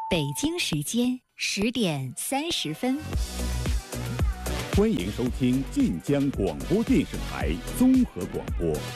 北京时间10:30。 欢迎收听晋江广播电视台综合广播